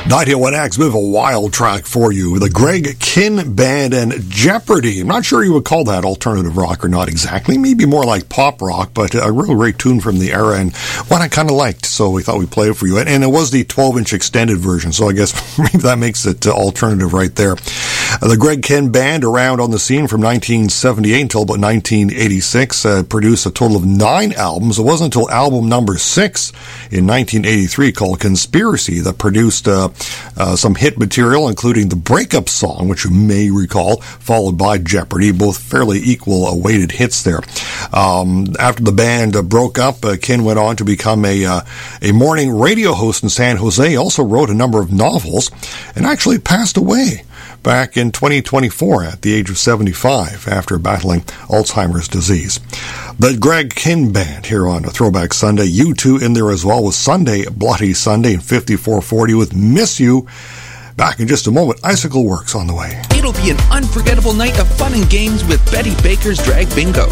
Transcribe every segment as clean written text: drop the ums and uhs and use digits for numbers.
91X, bit of a wild track for you. The Greg Kihn Band and Jeopardy. I'm not sure you would call that alternative rock or not exactly. Maybe more like pop rock, but a real great tune from the era and one I kind of liked, so we thought we'd play it for you. And it was the 12-inch extended version, so I guess maybe that makes it alternative right there. The Greg Kihn Band, around on the scene from 1978 until about 1986, produced a total of 9 albums. It wasn't until album number 6 in 1983 called Conspiracy that produced some hit material, including the breakup song, which you may recall, followed by Jeopardy, both fairly equal weighted hits there. After the band broke up, Kihn went on to become a morning radio host in San Jose. He also wrote a number of novels and actually passed away back in 2024 at the age of 75 after battling Alzheimer's disease. The Greg Kihn Band here on Throwback Sunday. U2 in there as well with Sunday, Bloody Sunday, and 5440 with Miss You. Back in just a moment. Icicle Works on the way. It'll be an unforgettable night of fun and games with Betty Baker's Drag Bingo.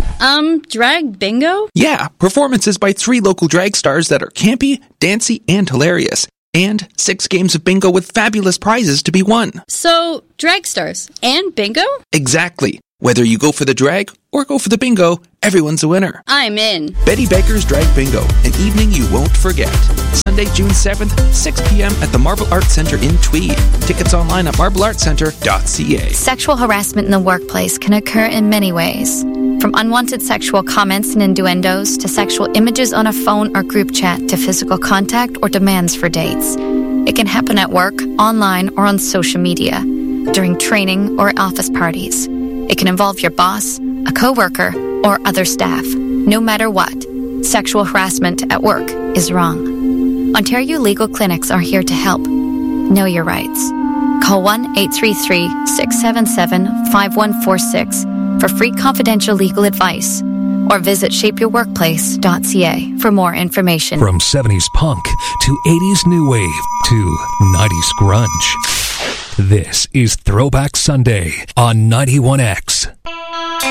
Drag bingo? Yeah, performances by 3 local drag stars that are campy, dancy, and hilarious. And 6 games of bingo with fabulous prizes to be won. So, drag stars and bingo? Exactly. Whether you go for the drag or go for the bingo, everyone's a winner. I'm in. Betty Baker's Drag Bingo, an evening you won't forget. Sunday, June 7th, 6 p.m. at the Marble Arts Centre in Tweed. Tickets online at marbleartscentre.ca. Sexual harassment in the workplace can occur in many ways. From unwanted sexual comments and innuendos to sexual images on a phone or group chat to physical contact or demands for dates. It can happen at work, online, or on social media, during training or at office parties. It can involve your boss, a coworker, or other staff. No matter what, sexual harassment at work is wrong. Ontario Legal Clinics are here to help. Know your rights. Call 1-833-677-5146 for free confidential legal advice, or visit shapeyourworkplace.ca for more information. From 70s punk to 80s new wave to 90s grunge. This is Throwback Sunday on 91X.